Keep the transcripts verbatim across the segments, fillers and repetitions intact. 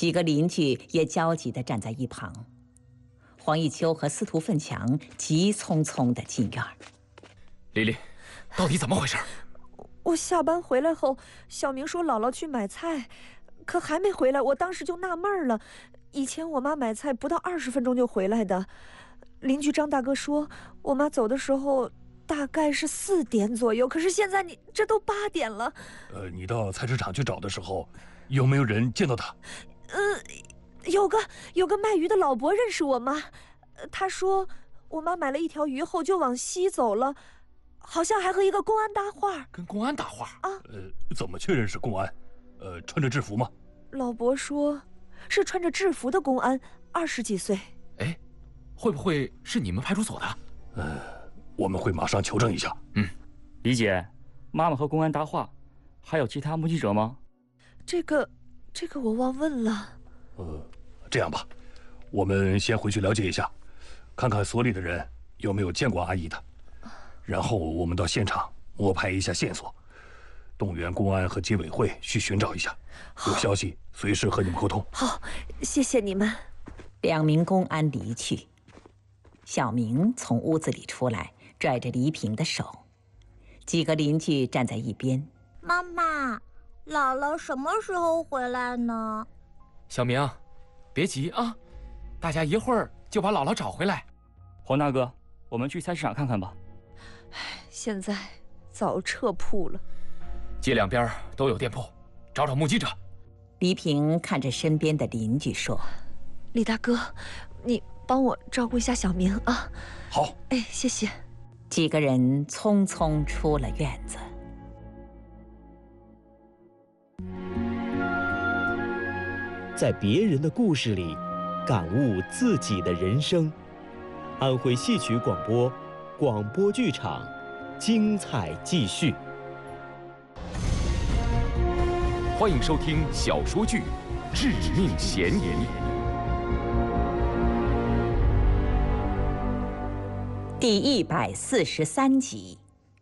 几个邻居也焦急地站在一旁。黄一秋和司徒奋强急匆匆地进院。 丽丽，到底怎么回事？ 我下班回来后，小明说姥姥去买菜，可还没回来，我当时就纳闷了。以前我妈买菜不到二十分钟就回来的。邻居张大哥说，我妈走的时候大概是四点左右，可是现在你这都八点了。 呃，你到菜市场去找的时候，有没有人见到她？ 嗯、呃，有个有个卖鱼的老伯认识我妈，他说我妈买了一条鱼后就往西走了，好像还和一个公安搭话。 跟公安搭话啊？ 呃，怎么确认是公安？呃，穿着制服吗？ 老伯说，是穿着制服的公安，二十几岁。 哎，会不会是你们派出所的？ 呃，我们会马上求证一下。 嗯， 李姐，妈妈和公安搭话，还有其他目击者吗？ 这个，这个我忘问了。 呃，这样吧，我们先回去了解一下，看看所里的人有没有见过阿姨的，然后我们到现场摸排一下线索，动员公安和街委会去寻找一下，有消息随时和你们沟通。 好，谢谢你们。 两名公安离去，小明从屋子里出来，拽着黎平的手。几个邻居站在一边。 妈妈，姥姥什么时候回来呢？ 小明，别急啊，大家一会儿就把姥姥找回来。 黄大哥，我们去菜市场看看吧。 现在早撤铺了。 街两边都有店铺，找找目击者。 黎平看着身边的邻居说：“ 李大哥，你帮我照顾一下小明啊。” 好。 哎，谢谢。 几个人匆匆出了院子。 在别人的故事里，感悟自己的人生。安徽戏曲广播，广播剧场，精彩继续。 欢迎收听小说剧《致命嫌疑》 第一百四十三集。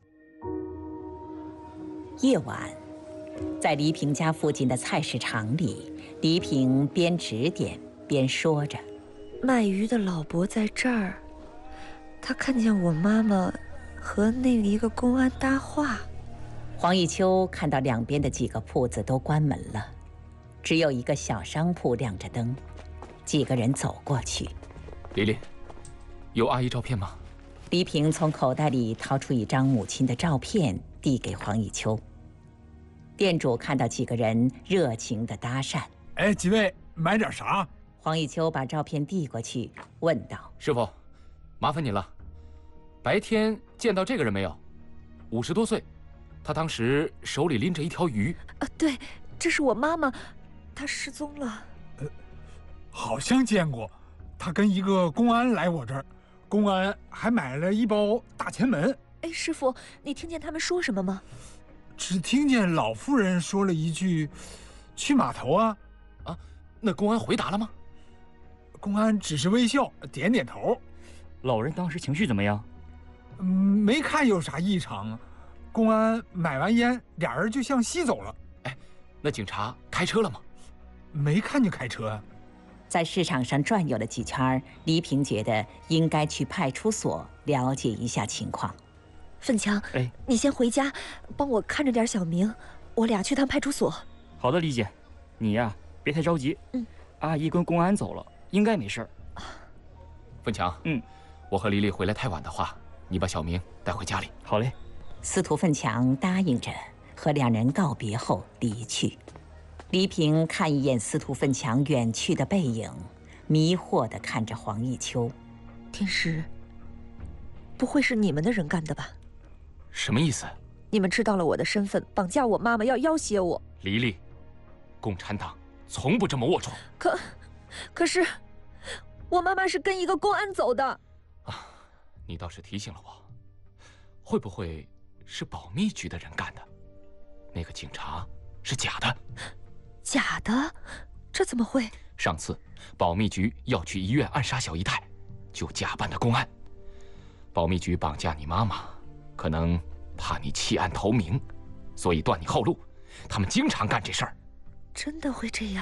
夜晚，在黎平家附近的菜市场里，黎平边指点边说着：“ 卖鱼的老伯在这儿，他看见我妈妈和那一个公安搭话。” 黄一秋看到两边的几个铺子都关门了，只有一个小商铺亮着灯。几个人走过去。 琳琳，有阿姨照片吗？ 黎平从口袋里掏出一张母亲的照片，递给黄一秋。店主看到几个人，热情地搭讪：“ 哎，几位买点啥？” 黄一秋把照片递过去，问道：“ 师傅，麻烦你了，白天见到这个人没有？五十多岁，他当时手里拎着一条鱼。”“ 啊，对，这是我妈妈，她失踪了。”“ 呃，好像见过，她跟一个公安来我这儿，公安还买了一包大前门。”“ 哎，师傅，你听见他们说什么吗？”“ 只听见老妇人说了一句：‘去码头啊。’ 啊，那公安回答了吗？”“ 公安只是微笑，点点头。”“ 老人当时情绪怎么样？”“ 嗯，没看有啥异常。公安买完烟，俩人就向西走了。”“ 哎，那警察开车了吗？”“ 没看见开车啊。” 在市场上转悠了几圈，黎平觉得应该去派出所了解一下情况。 奋强， 哎， 你先回家，帮我看着点小明，我俩去趟派出所。 好的，李姐，你呀别太着急。嗯，阿姨跟公安走了，应该没事儿。 奋强， 嗯， 我和黎黎回来太晚的话，你把小明带回家里。 好嘞。 司徒奋强答应着，和两人告别后离去。黎平看一眼司徒奋强远去的背影，迷惑地看着黄一秋。 天师，不会是你们的人干的吧？ 什么意思？ 你们知道了我的身份，绑架我妈妈，要要挟我。 黎黎，共产党从不这么龌龊。 可，可是，我妈妈是跟一个公安走的。 啊，你倒是提醒了我，会不会是保密局的人干的？那个警察是假的。 假的？这怎么会？ 上次保密局要去医院暗杀小姨太，就假扮的公安。保密局绑架你妈妈，可能怕你弃暗投明，所以断你后路。他们经常干这事儿。 真的会这样？